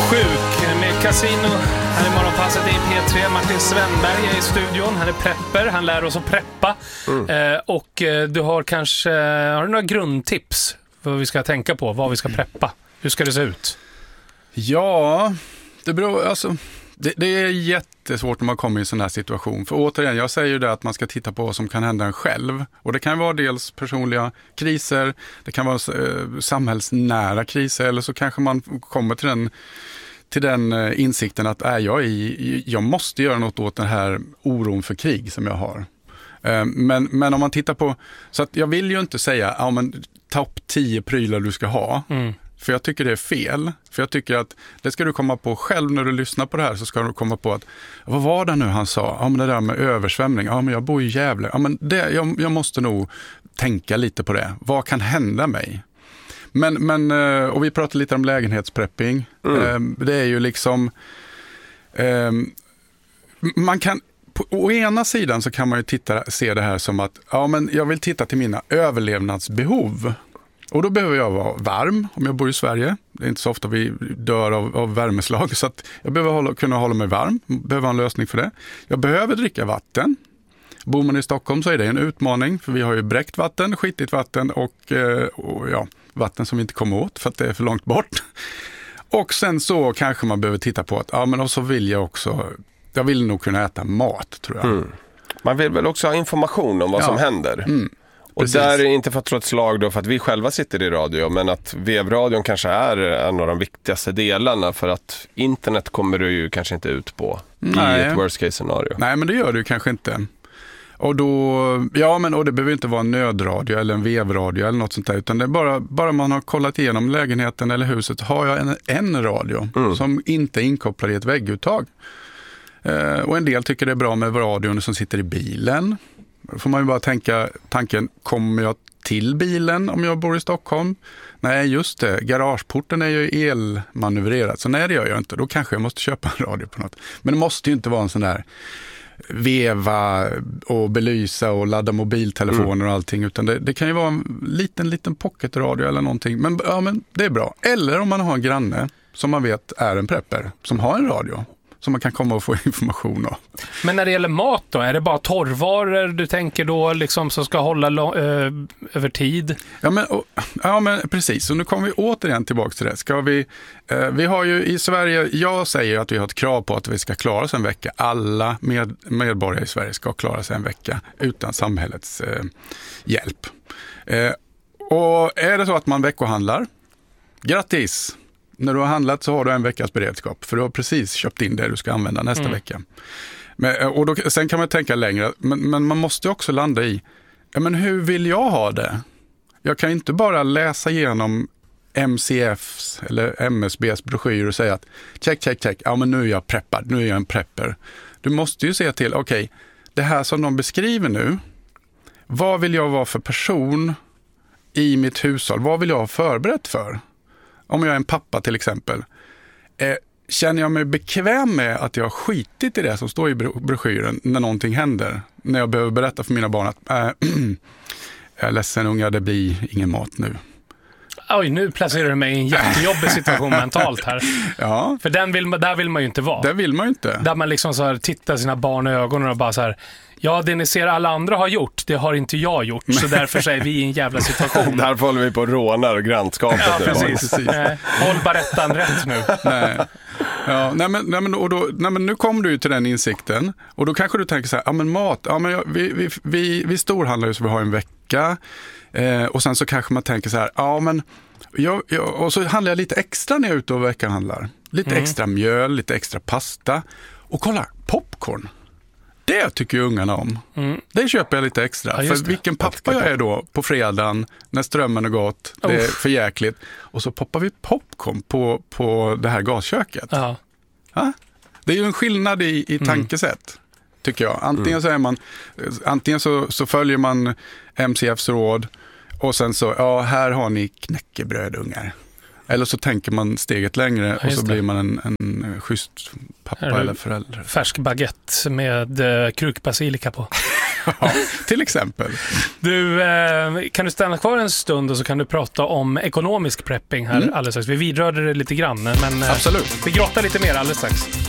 Sjuk med Casino. Han är morgonpasset i P3. Martin Svenberg är i studion. Han är prepper. Han lär oss att preppa. Och du har kanske du några grundtips för vad vi ska tänka på, vad vi ska preppa? Hur ska det se ut? Ja, det beror, alltså, det är jättesvårt när man kommer i en sån här situation. För återigen, jag säger ju det att man ska titta på vad som kan hända en själv. Och det kan vara dels personliga kriser, det kan vara samhällsnära kriser, eller så kanske man kommer till den insikten att jag måste göra något åt den här oron för krig som jag har. Men om man tittar på, så att jag vill ju inte säga topp 10 prylar du ska ha. För jag tycker det är fel. För jag tycker att det ska du komma på själv när du lyssnar på det här, så ska du komma på att vad var det nu han sa? Ja, men det där med översvämning. Ja, men jag bor i Gävle. Ja, men jag måste nog tänka lite på det. Vad kan hända mig? Men och vi pratar lite om lägenhetsprepping. Det är ju liksom man kan å ena sidan så kan man ju se det här som att jag vill titta till mina överlevnadsbehov. Och då behöver jag vara varm om jag bor i Sverige. Det är inte så ofta vi dör av värmeslag, så att jag behöver kunna hålla mig varm. Behöver ha en lösning för det. Jag behöver dricka vatten. Bor man i Stockholm så är det en utmaning, för vi har ju bräckt vatten, skitigt vatten och vatten som vi inte kommer åt för att det är för långt bort. Och sen så kanske man behöver titta på att och så vill jag vill nog kunna äta mat, tror jag. Man vill väl också ha information om vad som händer. Och precis. Där är inte för att slå ett slag då för att vi själva sitter i radio, men att webradion kanske är en av de viktigaste delarna, för att internet kommer du ju kanske inte ut på i ett worst case scenario. Nej, men det gör du kanske inte. Och då, och det behöver inte vara en nödradio eller en vevradio eller något sånt där, utan det är bara man har kollat igenom lägenheten eller huset, har jag en radio som inte är inkopplad i ett vägguttag. Och en del tycker det är bra med radion som sitter i bilen. Då får man ju bara tänka tanken, kommer jag till bilen om jag bor i Stockholm? Nej, just det. Garageporten är ju elmanövrerad. Så nej, det gör jag inte. Då kanske jag måste köpa en radio på något. Men det måste ju inte vara en sån där veva och belysa och ladda mobiltelefoner och allting. Utan det kan ju vara en liten pocketradio eller någonting. Men det är bra. Eller om man har en granne som man vet är en prepper som har en radio som man kan komma och få information av. Men när det gäller mat då, är det bara torrvaror du tänker då liksom som ska hålla över tid? Ja men precis, så nu kommer vi återigen tillbaka till det. Vi har ju i Sverige, jag säger att vi har ett krav på att vi ska klara oss en vecka. Alla medborgare i Sverige ska klara sig en vecka utan samhällets hjälp. Och är det så att man veckohandlar, grattis! När du har handlat så har du en veckas beredskap, för du har precis köpt in det du ska använda nästa vecka. Sen kan man tänka längre, men man måste också landa i men hur vill jag ha det? Jag kan inte bara läsa igenom MCFs eller MSBs broschyr och säga att check, men nu är jag preppad, nu är jag en prepper. Du måste ju se till, okej, det här som de beskriver nu, vad vill jag vara för person i mitt hushåll? Vad vill jag ha förberett för? Om jag är en pappa till exempel, känner jag mig bekväm med att jag har skitit i det som står i broschyren när någonting händer? När jag behöver berätta för mina barn att jag är ledsen unga, det blir ingen mat nu. Oj, nu placerar du mig i en jättejobbig situation mentalt här. Ja. För där vill man ju inte vara. Där vill man ju inte. Där man liksom så här tittar sina barn i ögonen och bara så här, ja, det ni ser alla andra har gjort, det har inte jag gjort. Så därför så är vi i en jävla situation. Där håller vi på rånar och grannskapet. Ja, precis. Håll barettan rätt nu. Nej. Ja, men nu kommer du ju till den insikten. Och då kanske du tänker så här, men mat. Vi storhandlar ju så vi har en vecka. Och sen så kanske man tänker så här, och så handlar jag lite extra när jag är ute och veckanhandlar. Lite extra mjöl, lite extra pasta. Och kolla, popcorn. Det tycker ju ungarna om. Det köper jag lite extra. För vilken pappa jag är då på fredagen när strömmen har gått, det är för jäkligt. Och så poppar vi popcorn på det här gasköket. Ja? Det är ju en skillnad i tankesätt, tycker jag. Antingen så följer man MCFs råd och sen så, här har ni knäckebröd, ungar. Eller så tänker man steget längre och så blir man en schysst pappa eller förälder. Färsk baguette med krukbasilika på. Ja, till exempel. Du, kan du stanna kvar en stund och så kan du prata om ekonomisk prepping här alldeles strax. Vi vidrörde det lite grann, men absolut. Vi grottar lite mer alldeles strax.